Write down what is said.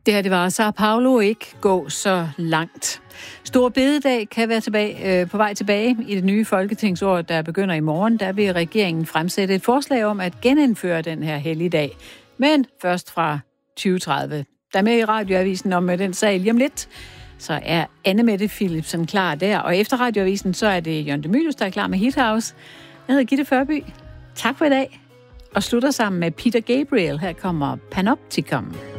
Det her, det var Sao Paulo ikke gå så langt. Stor bededag kan være på vej tilbage i det nye folketingsår, der begynder i morgen. Der vil regeringen fremsætte et forslag om at genindføre den her helligdag. Men først fra 2030. Der er med i radioavisen om den sag lige om lidt. Så er Anne Mette Philipsen klar der. Og efter radioavisen, så er det Jørgen de Mylius, der er klar med Hit House. Jeg hedder Gitte Førby. Tak for i dag. Og slutter sammen med Peter Gabriel. Her kommer Panopticon.